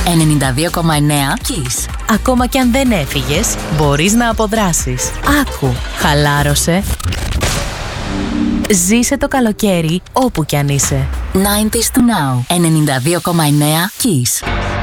92,9 Kiss. Ακόμα κι αν δεν έφυγες, μπορείς να αποδράσεις. Άκου, χαλάρωσε. Ζήσε το καλοκαίρι όπου κι αν είσαι. 90s to now. 92,9 Kiss.